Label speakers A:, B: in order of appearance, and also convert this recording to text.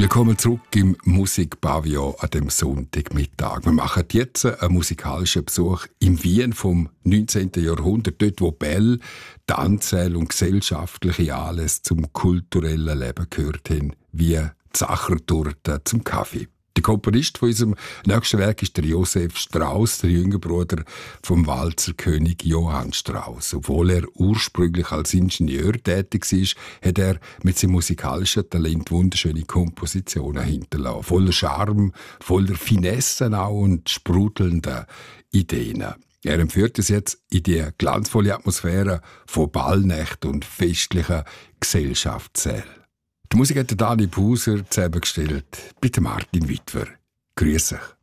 A: Willkommen zurück im Musikpavillon an dem Sonntagmittag. Wir machen jetzt einen musikalischen Besuch in Wien vom 19. Jahrhundert, dort wo Bälle, Tanzsäle und gesellschaftliche Anlässe zum kulturellen Leben gehört haben, wie die Sachertorte zum Kaffee. Der Komponist von unserem nächsten Werk ist der Josef Strauss, der jüngere Bruder vom Walzerkönig Johann Strauss. Obwohl er ursprünglich als Ingenieur tätig war, hat er mit seinem musikalischen Talent wunderschöne Kompositionen hinterlassen. Voller Charme, voller Finessen auch und sprudelnden Ideen. Er empfiehlt es jetzt in die glanzvolle Atmosphäre von Ballnächten und festlichen Gesellschaftssälen. Die Musik hat Dani Buser zusammengestellt. Bitte Martin Witwer. Grüß euch.